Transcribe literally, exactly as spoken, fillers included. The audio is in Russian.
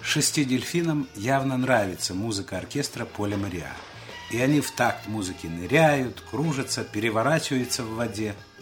Шести дельфинам явно нравится музыка оркестра Поля Мориа. И они в такт музыки ныряют, кружатся, переворачиваются в воде.